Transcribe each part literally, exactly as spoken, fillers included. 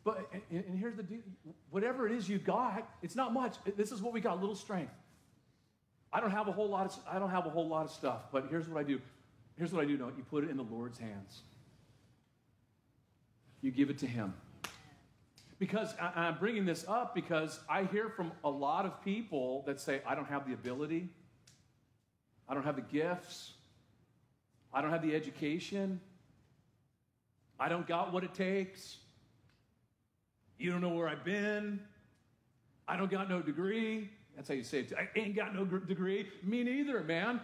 But, and, and here's the deal. Whatever it is you got, it's not much. This is what we got, a little strength. I don't have a whole lot of, I don't have a whole lot of stuff, but here's what I do. Here's what I do know. You put it in the Lord's hands. You give it to him. Because I, I'm bringing this up because I hear from a lot of people that say, I don't have the ability. I don't have the gifts. I don't have the education. I don't got what it takes. You don't know where I've been. I don't got no degree. That's how you say it. I ain't got no degree. Me neither, man.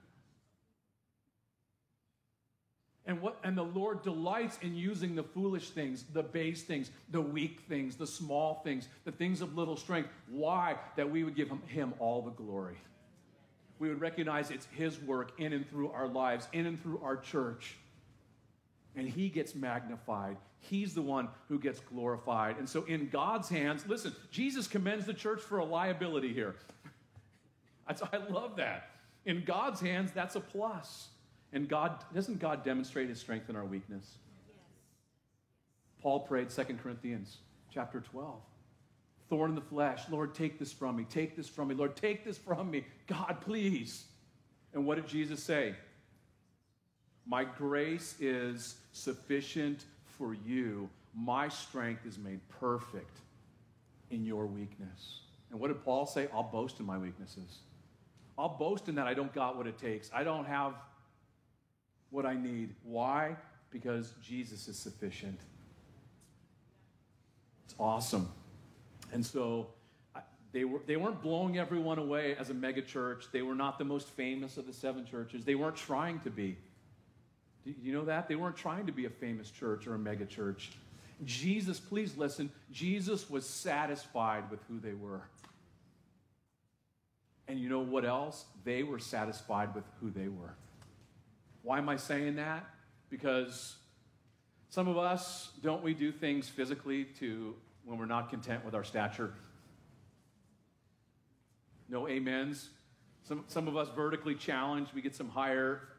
And what? And the Lord delights in using the foolish things, the base things, the weak things, the small things, the things of little strength. Why? That we would give him, him all the glory. We would recognize it's his work in and through our lives, in and through our church. And he gets magnified. He's the one who gets glorified. And so in God's hands, listen, Jesus commends the church for a liability here. I love that. In God's hands, that's a plus. And God, doesn't God demonstrate his strength in our weakness? Yes. Paul prayed, Second Corinthians chapter twelve. Thorn in the flesh, Lord, take this from me. Take this from me. Lord, take this from me. God, please. And what did Jesus say? My grace is sufficient for you. My strength is made perfect in your weakness. And what did Paul say? I'll boast in my weaknesses. I'll boast in that I don't got what it takes. I don't have what I need. Why? Because Jesus is sufficient. It's awesome. And so they, were, they weren't blowing everyone away as a mega church. They were not the most famous of the seven churches. They weren't trying to be. Do you know that? They weren't trying to be a famous church or a mega church. Jesus, please listen, Jesus was satisfied with who they were. And you know what else? They were satisfied with who they were. Why am I saying that? Because some of us, don't we do things physically to when we're not content with our stature? No amens. Some, some of us vertically challenged. We get some higher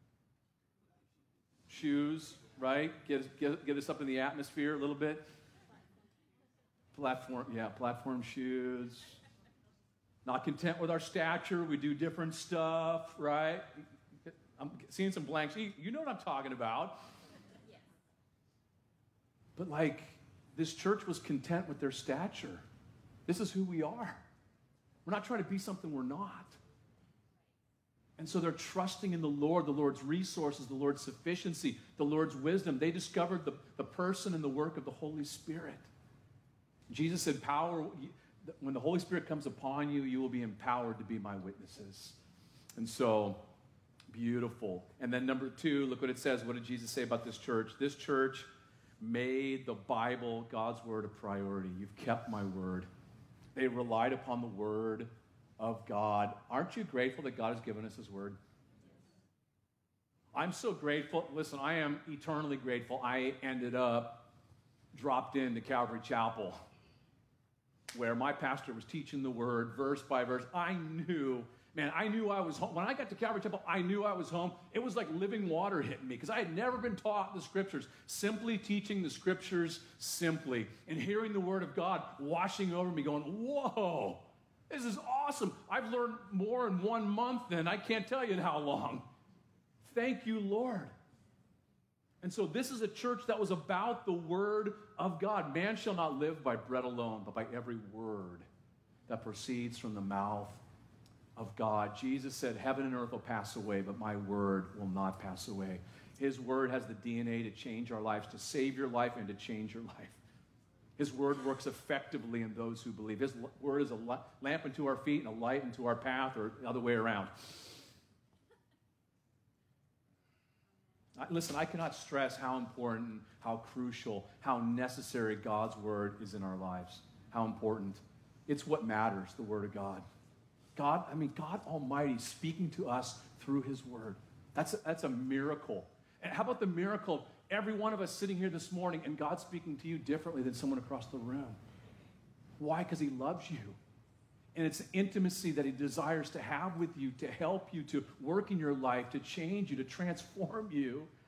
shoes, right? Get, get, get us up in the atmosphere a little bit. Platform, yeah, platform shoes. Not content with our stature. We do different stuff, right? I'm seeing some blanks. You know what I'm talking about. Yeah. But like, this church was content with their stature. This is who we are. We're not trying to be something we're not. And so they're trusting in the Lord, the Lord's resources, the Lord's sufficiency, the Lord's wisdom. They discovered the, the person and the work of the Holy Spirit. Jesus said, power, when the Holy Spirit comes upon you, you will be empowered to be my witnesses. And so, beautiful. And then number two, look what it says. What did Jesus say about this church? This church made the Bible, God's word, a priority. You've kept my word. They relied upon the word of God. Aren't you grateful that God has given us his word? I'm so grateful. Listen, I am eternally grateful. I ended up dropped into Calvary Chapel where my pastor was teaching the word verse by verse. I knew, man, I knew I was home. When I got to Calvary Chapel, I knew I was home. It was like living water hitting me because I had never been taught the scriptures. Simply teaching the scriptures simply and hearing the word of God washing over me going, whoa, this is awesome. I've learned more in one month than I can't tell you how long. Thank you, Lord. And so this is a church that was about the word of God. Man shall not live by bread alone, but by every word that proceeds from the mouth of God. Jesus said, heaven and earth will pass away, but my word will not pass away. His word has the D N A to change our lives, to save your life and to change your life. His word works effectively in those who believe. His word is a lamp unto our feet and a light unto our path, or the other way around. Listen, I cannot stress how important, how crucial, how necessary God's word is in our lives. How important. It's what matters, the word of God. God, I mean, God Almighty speaking to us through his word. That's a, that's a miracle. And how about the miracle of every one of us sitting here this morning and God speaking to you differently than someone across the room? Why? Because he loves you. And it's an intimacy that he desires to have with you, to help you, to work in your life, to change you, to transform you.